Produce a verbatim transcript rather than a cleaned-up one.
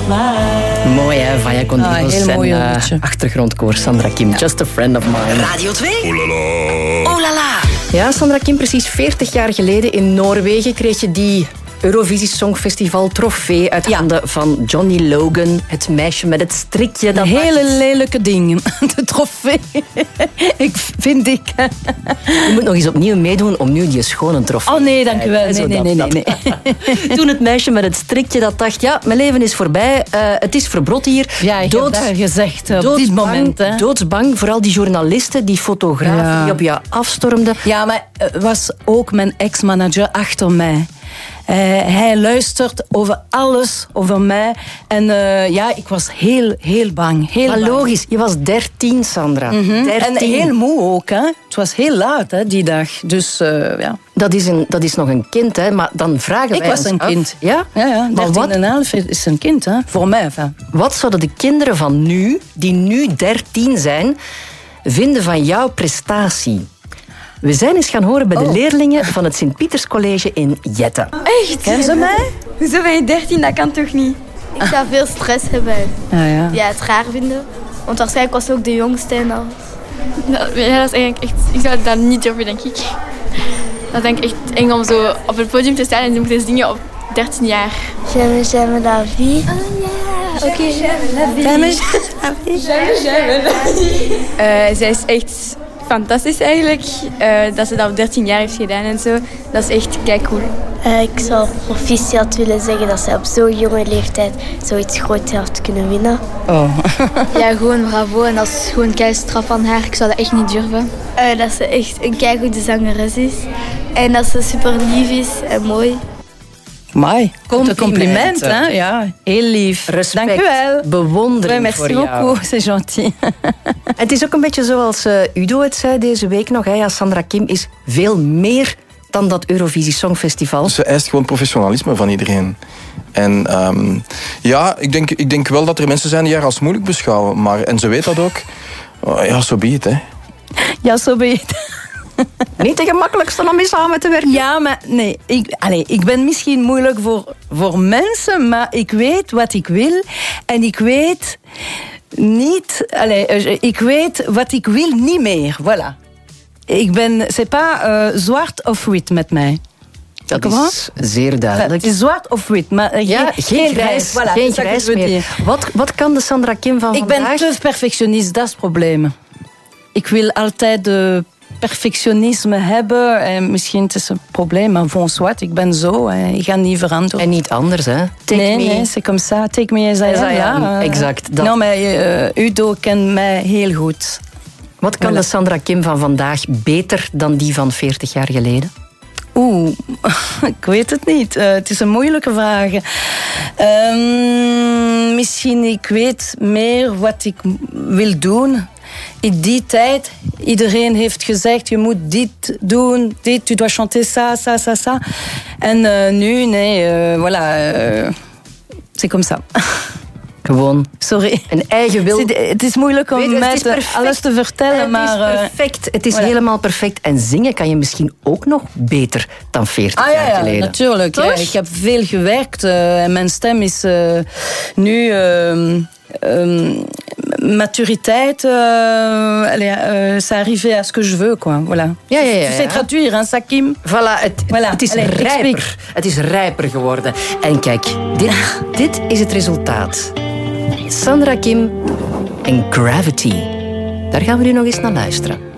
mine. Mooi hè, Vaya con Ah, Dios. heel mooi en, uh, liedje. achtergrondkoor Sandra Kim, Just a Friend of Mine. Radio twee. Oh la la. Oh la la. Ja, Sandra Kim, precies veertig jaar geleden in Noorwegen kreeg je die Eurovisie Songfestival trofee uit Ja. handen van Johnny Logan. Het meisje met het strikje. Dat Een hele maakt- lelijke ding. De trofee. ik vind ik. Je moet nog eens opnieuw meedoen om nu die schone trofee Oh nee, dank u wel. te Nee, krijgen. nee, Zo nee, dat- nee, nee. Toen het meisje met het strikje dat dacht, ja, mijn leven is voorbij, uh, het is verbrot hier. Ja, ik Dood- heb daar gezegd op dit doodsbang, moment. Hè. Doodsbang, vooral die journalisten, die fotografen Ja. die op je afstormden. Ja, maar er was ook mijn ex-manager achter mij. Uh, hij luistert over alles, over mij. En uh, ja, ik was heel, heel bang. Heel Maar bang. logisch, je was dertien, Sandra. Mhm. dertien. En heel moe ook. Hè. Het was heel laat hè, die dag. Dus uh, ja. Dat is, een, dat is nog een kind, hè? Maar dan vragen Ik wij was ons een af, kind. Ja? Ja, ja. Maar dertien wat, en een half is een kind, hè. Voor mij. Enfin. wat zouden de kinderen van nu, die nu dertien zijn, vinden van jouw prestatie? We zijn eens gaan horen bij de Oh. leerlingen van het Sint-Pieterscollege in Jette. Echt? Kennen ze mij? Hoezo ben je dertien? Dat kan toch niet? Ik zou veel stress hebben. Ja, ja. Ja, het raar vinden. Want waarschijnlijk was ze ook de jongste en al. Nou, ja, dat is eigenlijk echt... Ik zou dat niet durven, denk ik. Dat denk ik echt eng om zo op het podium te staan en te moeten zingen op dertien jaar. J'aime, j'aime la vie. Oké. Uh, zij is echt fantastisch eigenlijk. Uh, dat ze dat op dertien jaar heeft gedaan en zo. Dat is echt keicool. Uh, ik zou proficiat willen zeggen dat zij op zo'n jonge leeftijd zoiets groots heeft kunnen winnen. Oh. Ja, gewoon bravo. En dat is gewoon keistraf van haar. Ik zou dat echt niet durven. Uh, dat ze echt een keigoede zangeres is. En dat ze super lief is en mooi. Mooi. Compliment, Compliment, hè? Ja, heel lief. Respect, Dank u wel. bewondering Ouais, voor merci jou. beaucoup, c'est gentil. Het is ook een beetje zoals uh, Udo het zei deze week nog. Hè. Ja, Sandra Kim is veel meer dan dat Eurovisie Songfestival. Ze eist gewoon professionalisme van iedereen. En um, ja, ik denk, ik denk wel dat er mensen zijn die haar als moeilijk beschouwen. Maar, en ze weet dat ook. Oh, ja, zo be it, hè. Ja, zo ben je het. Niet de gemakkelijkste om mee samen te werken. Ja, maar nee. Ik, allez, ik ben misschien moeilijk voor, voor mensen, maar ik weet wat ik wil. En ik weet niet... Allez, ik weet wat ik wil niet meer. Voilà. Ik ben... C'est pas uh, zwart of wit met mij. Dat Comment? is zeer duidelijk. Het is zwart of wit, maar uh, Ja, geen, geen grijs, Voilà, geen dat is wat grijs ik wil meer. dire. Wat, wat kan de Sandra Kim van Ik ben vandaag? te perfectionist, dat is het probleem. Ik wil altijd de perfectionisme hebben. En misschien het is een probleem, maar bon, soit, ik ben zo. Ik ga niet veranderen. En niet anders, hè? Take nee, me. nee, c'est comme ça. Take me as I As am. I am, ja. exact, dat. Nou, maar uh, Udo kent mij heel goed. Wat kan Voilà. de Sandra Kim van vandaag beter dan die van veertig jaar geleden? Oeh, ik weet het niet. Uh, het is een moeilijke vraag. Um, misschien ik weet meer wat ik wil doen. In die tijd, iedereen heeft gezegd, je moet dit doen, dit, tu dois chanter ça, ça, ça, ça. En uh, nu, nee, uh, voilà, uh, c'est comme ça. Gewoon Sorry. een eigen wil. Het is, het is moeilijk om Weet je, het mij is te- perfect. alles te vertellen, Het maar... is uh, perfect. Het is voilà. helemaal perfect. En zingen kan je misschien ook nog beter dan veertig Ah jaar ja, ja geleden. natuurlijk. Ja, Toch? ik heb veel gewerkt uh, en mijn stem is uh, nu... Uh, um, maturiteit, uh, allez, uh, c'est arrivé à ce que je veux, quoi. Voilà. Ja, ja, ja, Tu sais ja. traduire, hein, ça, Kim? Voilà, het, Voilà. het is Allez, rijper. explique. Het is rijper geworden. En kijk, dit, dit is het resultaat. Sandra Kim en Gravity. Daar gaan we nu nog eens naar luisteren.